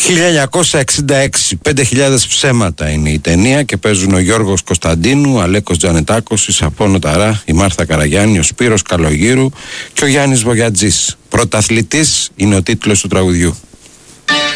1966, 5.000 ψέματα είναι η ταινία και παίζουν ο Γιώργος Κωνσταντίνου, ο Αλέκος Τζανετάκος, η Σαπώνο Ταρά, η Μάρθα Καραγιάννη, ο Σπύρος Καλογύρου και ο Γιάννης Βογιατζής. Πρωταθλητής είναι ο τίτλος του τραγουδιού.